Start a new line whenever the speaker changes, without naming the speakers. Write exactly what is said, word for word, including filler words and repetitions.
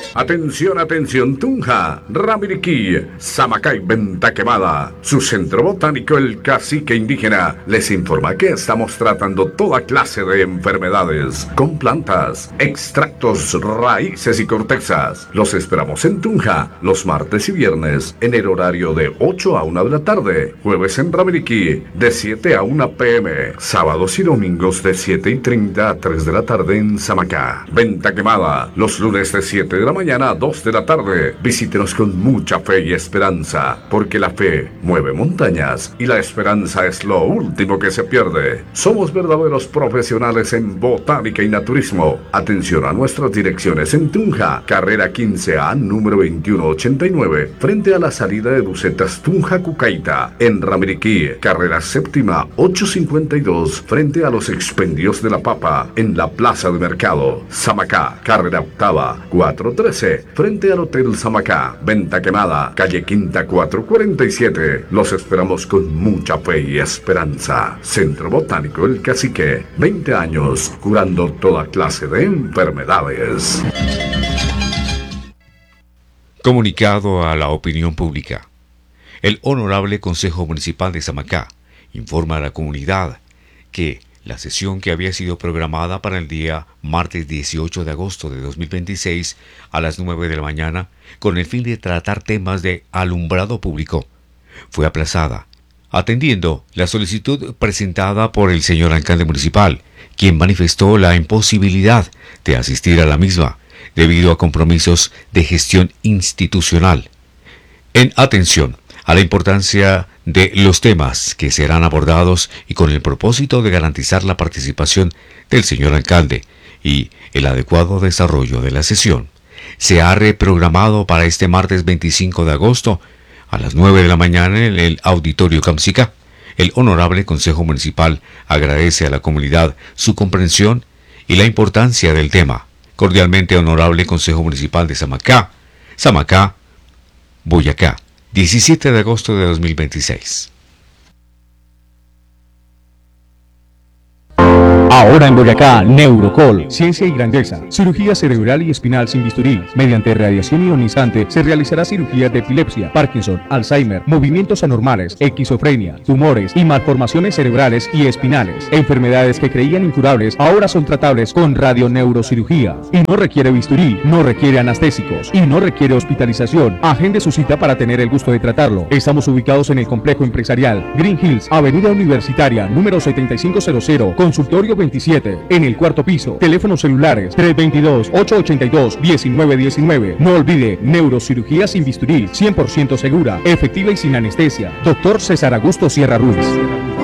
Atención, atención, Tunja, Ramiriquí, Samacay, Venta Quemada. Su centro botánico, el Cacique Indígena, les informa que estamos tratando toda clase de enfermedades con plantas, extractos, raíces y cortezas. Los esperamos en Tunja los martes y viernes en el horario de ocho a una de la tarde, jueves en Ramiriquí de siete a una pe eme, sábados y domingos de siete y treinta a tres de la tarde en Samacá. Venta Quemada los lunes de siete de la mañana a dos de la tarde. Visítenos con mucha fe y esperanza, porque la fe mueve montañas y la esperanza es lo último que se pierde. Somos verdaderos profesionales en botánica y naturismo. Atención a nuestras direcciones en Tunja, carrera quince A, número veintiuno ochenta y nueve, frente a la salida de Bucetas Tunja Cucaita. En Ramiriquí, carrera séptima ochocientos cincuenta y dos, frente a los expendios de la papa, en la plaza de mercado. Samacá, carrera octava cuatrocientos trece, frente al Hotel Samacá. Venta Quemada, calle Quinta cuatrocientos cuarenta y siete. Los esperamos con mucha fe y esperanza. Centro Botánico El Cacique, veinte años curando toda clase de enfermedades.
Comunicado a la opinión pública. El Honorable Consejo Municipal de Samacá informa a la comunidad que la sesión que había sido programada para el día martes dieciocho de agosto de dos mil veintiséis a las nueve de la mañana con el fin de tratar temas de alumbrado público fue aplazada, atendiendo la solicitud presentada por el señor alcalde municipal, quien manifestó la imposibilidad de asistir a la misma debido a compromisos de gestión institucional. En atención a la importancia de los temas que serán abordados y con el propósito de garantizar la participación del señor alcalde y el adecuado desarrollo de la sesión, se ha reprogramado para este martes veinticinco de agosto a las nueve de la mañana en el Auditorio Camsica. El Honorable Consejo Municipal agradece a la comunidad su comprensión y la importancia del tema. Cordialmente, Honorable Consejo Municipal de Samacá, Samacá, Boyacá, diecisiete de agosto de dos mil veintiséis.
Ahora en Boyacá, Neurocol, ciencia y grandeza, cirugía cerebral y espinal sin bisturí. Mediante radiación ionizante se realizará cirugía de epilepsia, Parkinson, Alzheimer, movimientos anormales, esquizofrenia, tumores y malformaciones cerebrales y espinales. Enfermedades que creían incurables ahora son tratables con radioneurocirugía. Y no requiere bisturí, no requiere anestésicos y no requiere hospitalización. Agende su cita para tener el gusto de tratarlo. Estamos ubicados en el complejo empresarial Green Hills, Avenida Universitaria, número setenta y cinco cero cero, consultorio veintisiete, en el cuarto piso. Teléfonos celulares tres dos dos, ocho ocho dos, uno nueve uno nueve. No olvide, neurocirugía sin bisturí, cien por ciento segura, efectiva y sin anestesia. Doctor César Augusto Sierra Ruiz.